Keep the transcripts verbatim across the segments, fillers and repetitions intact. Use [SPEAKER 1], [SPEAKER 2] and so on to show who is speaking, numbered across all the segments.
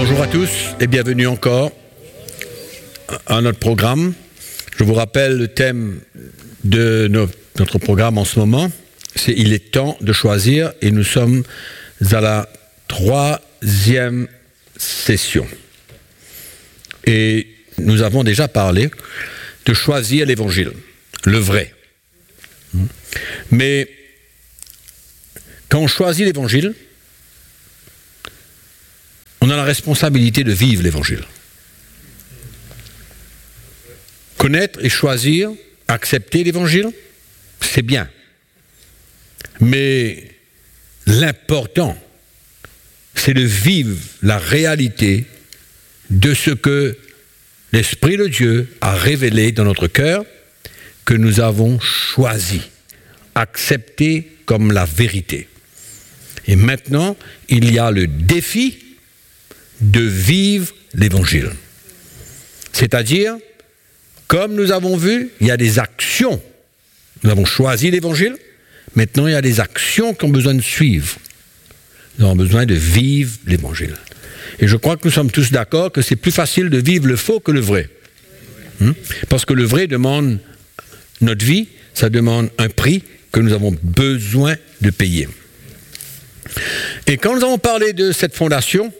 [SPEAKER 1] Bonjour à tous et bienvenue encore à notre programme. Je vous rappelle le thème de nos, notre programme en ce moment, c'est « Il est temps de choisir » et nous sommes à la troisième session. Et nous avons déjà parlé de choisir l'évangile, le vrai. Mais quand on choisit l'évangile, on a la responsabilité de vivre l'évangile. Connaître et choisir, accepter l'évangile, c'est bien. Mais l'important, c'est de vivre la réalité de ce que l'Esprit de Dieu a révélé dans notre cœur, que nous avons choisi, accepté comme la vérité. Et maintenant, il y a le défi de vivre l'évangile. C'est-à-dire, comme nous avons vu, il y a des actions. Nous avons choisi l'évangile. Maintenant, il y a des actions qui ont besoin de suivre. Nous avons besoin de vivre l'évangile. Et je crois que nous sommes tous d'accord que c'est plus facile de vivre le faux que le vrai. Hum? Parce que le vrai demande notre vie, ça demande un prix que nous avons besoin de payer. Et quand nous avons parlé de cette fondation,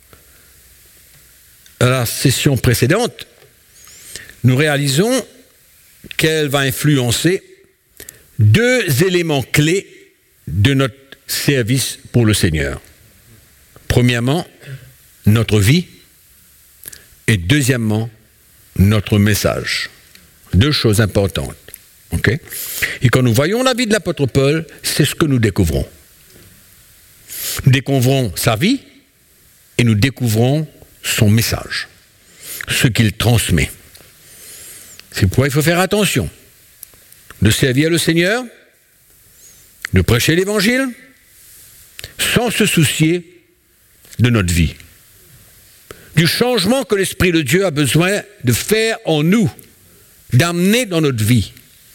[SPEAKER 1] à la session précédente, nous réalisons qu'elle va influencer deux éléments clés de notre service pour le Seigneur. Premièrement, notre vie et deuxièmement, notre message. Deux choses importantes. Okay? Et quand nous voyons la vie de l'apôtre Paul, c'est ce que nous découvrons. Nous découvrons sa vie et nous découvrons son message, ce qu'il transmet. C'est pourquoi il faut faire attention de servir le Seigneur, de prêcher l'Évangile, sans se soucier de notre vie, du changement que l'Esprit de Dieu a besoin de faire en nous, d'amener dans notre vie.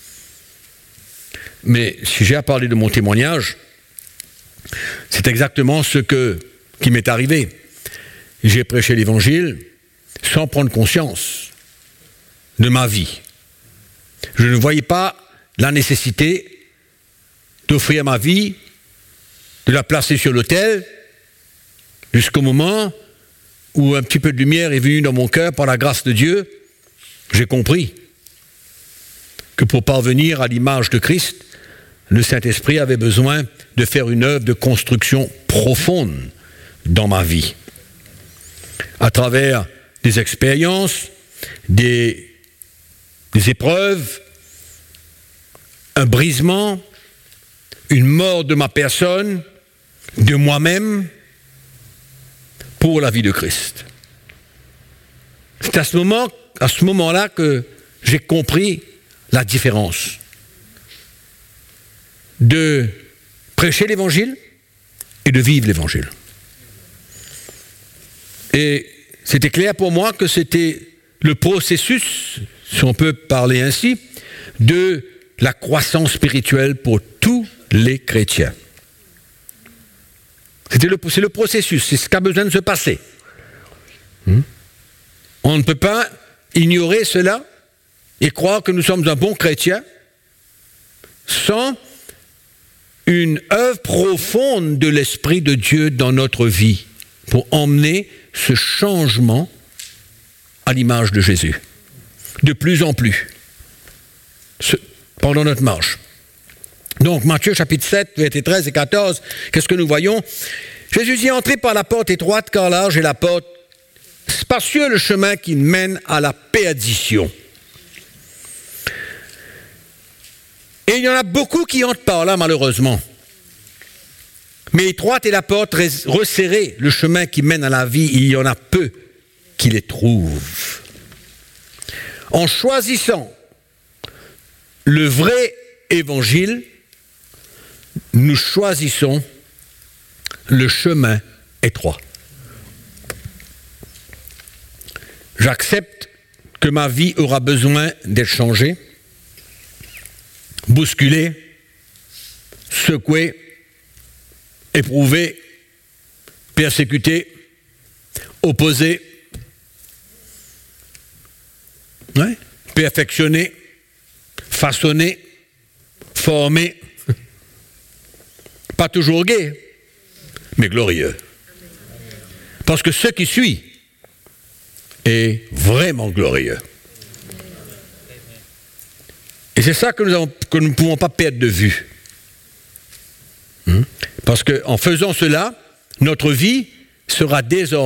[SPEAKER 1] Mais si j'ai à parler de mon témoignage, c'est exactement ce que, qui m'est arrivé. J'ai prêché l'Évangile sans prendre conscience de ma vie. Je ne voyais pas la nécessité d'offrir ma vie, de la placer sur l'autel, jusqu'au moment où un petit peu de lumière est venue dans mon cœur par la grâce de Dieu. J'ai compris que pour parvenir à l'image de Christ, le Saint-Esprit avait besoin de faire une œuvre de construction profonde dans ma vie. À travers des expériences, des, des épreuves, un brisement, une mort de ma personne, de moi-même, pour la vie de Christ. C'est à ce moment, à ce moment-là que j'ai compris la différence de prêcher l'Évangile et de vivre l'Évangile. Et c'était clair pour moi que c'était le processus, si on peut parler ainsi, de la croissance spirituelle pour tous les chrétiens. C'était le, c'est le processus, c'est ce qui a besoin de se passer. Hmm? On ne peut pas ignorer cela et croire que nous sommes un bon chrétien sans une œuvre profonde de l'Esprit de Dieu dans notre vie pour emmener ce changement à l'image de Jésus. De plus en plus. Ce, pendant notre marche. Donc, Matthieu chapitre sept, versets treize et quatorze, qu'est-ce que nous voyons? Jésus dit, entrez par la porte étroite, car large est la porte, spacieux le chemin qui mène à la perdition. Et il y en a beaucoup qui entrent par là, malheureusement. Mais étroite est la porte, resserrée le chemin qui mène à la vie, il y en a peu qui les trouvent. En choisissant le vrai évangile, nous choisissons le chemin étroit. J'accepte que ma vie aura besoin d'être changée, bousculée, secouée, éprouvée, persécutée, opposé, ouais, perfectionné, façonné, formé, pas toujours gai, mais glorieux. Parce que ce qui suit est vraiment glorieux. Et c'est ça que nous, avons, que nous ne pouvons pas perdre de vue. Parce qu'en faisant cela, notre vie sera désormais